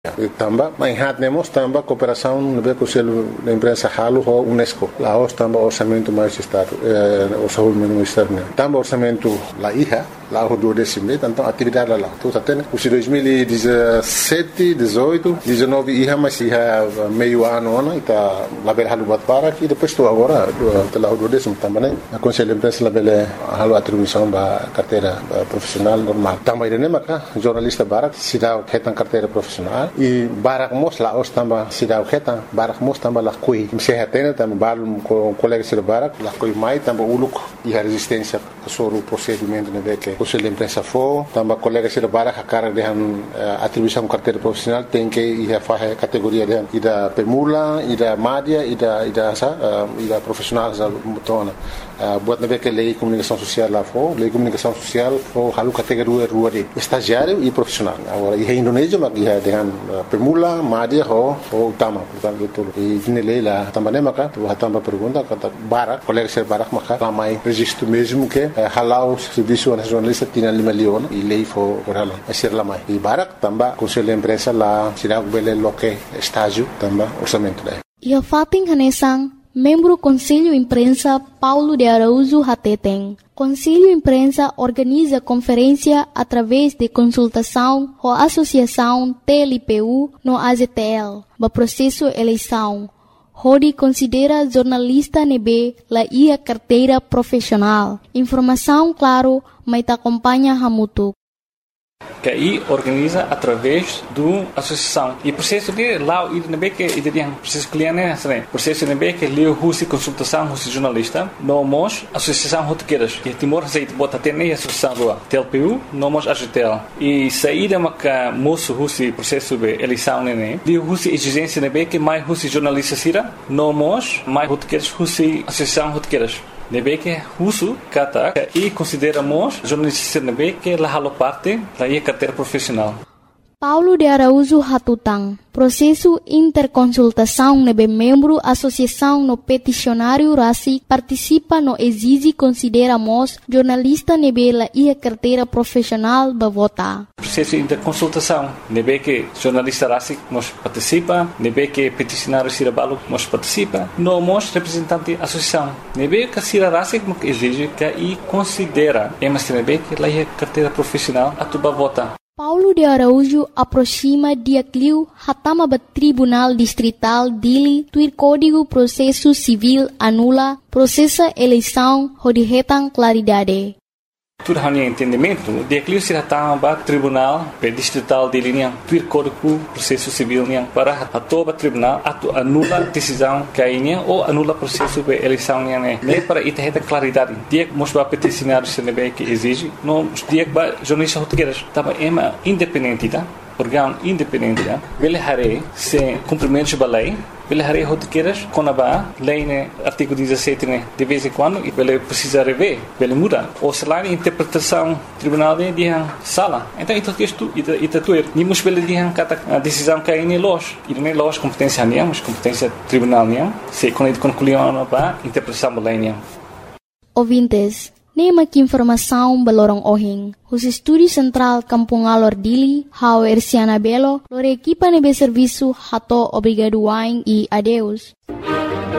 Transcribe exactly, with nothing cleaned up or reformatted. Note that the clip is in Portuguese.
Tambah, mainhat nemos tambah cooperação no Conselho da Imprensa Halo ou Unesco. Lá os tambah orçamento mais estado, eh, orçamento externo. Tambah orçamento lá I H A, lá o do décimo, então atividade lá. Então até os dois mil e dezessete, dezoito, dezenove I H A, mas I H A meio ano, né? Está lá bela Halo Batpara e depois estou agora lá o do décimo também, né? A Conselho da Imprensa lá bela Halo atribuição da carteira profissional normal. Tambah irene maka jornalista barak sidau ketan carteira profissional. E barak mos lá os tambah sidau ketan barak mos tambah lá kui mesehatena tambah balum com colega sir barak lá kui mai tambah uluk e a resistência sobre o procedimento né que o Conselho de Imprensa for tambah colega sir barak a cara de atribuição carteira profissional tem que ir a fazer categoria de ida permula ida média ida ida sa ida profissional sa mutona buat nabe que lei comunicação social lá for lei comunicação social for halu categoria rua de estagiário e profissional agora e Indonésia mas ia dengan permula média ou ou utama portanto itu e nele lá também maka tu tambah pergunta kata barak colega ser barak maka ramai registro mesmo que halau serviço nacionalista tinha lima leon e lei for por halau ser lamai e barak tambah Conselho de Imprensa lá sirag bele loke estágio tambah orçamento daí e a fating hanesang membro Conselho Imprensa Paulo de Araújo Hateteng. Conselho Imprensa organiza conferência através de consultação com a Associação T L P U no A Z T L, no processo eleição. Rodi considera jornalista nebe la ia carteira profissional. Informação claro, mas te acompanha hamutuk. Que aí organiza através do associação e processo de lá o I D que ele processo cliente né processo de que leu russo consultação russo jornalista nós associação rotequeiras que Timor Leste bota ter nem associação do T L P U nós A G T L e saída maca moço russo processo de eleição né leu russo exigência né que mais russo jornalista sira nós mais rotequeiras russo associação rotequeiras nebe que russo kata e consideramos jornalista nebe que la halo parte da ia carteira profissional. Paulo de Araújo Hatutang, processo interconsultação nebe membro associação no peticionário Rasi participa no exige consideramos jornalista nebe la ia carteira profissional ba vota. Processo interconsultação nebe que jornalista Rasi nós participa, nebe que peticionário Sirabalo nós participa, nós representante associação nebe que Sira Rasi exige que e considera emas nebe que la ia carteira profissional atuba vota. Paulo de Araújo aproxima dia cliu hatama ba Tribunal Distrital Dili tuir Código Processo Civil anula processa eleição hodihetang claridade. Tudo hanya entendimento dia cliu se hatama ba Tribunal Distrital Dili niang tuir Código Processo Civil niang para atoba tribunal atu anula decisão kainya ou anula processo de eleição niang ne para itaheta claridade dia mos ba peticionário se nebe que exige no dia ba jornalista rotequeiras tava ema independente tá órgão independente tá vele hare se cumprimentos ba lei vele hare rotequeiras conaba lei né artigo dezessete né de vez em quando e vele precisa rever vele muda ou se lá interpretação tribunal de dia sala então isso que isto ita ita tuer ni mus vele dia kata decisão cai nem los e nem los competência nem mas competência tribunal nem se quando concluiu ba interpretação ba lei nem ouvintes nema que informação balorong ohing. Os estúdios central Kampung Alor Dili, Hau Ersiana Belo, lore equipa nebe serviço hato obrigado waing e adeus.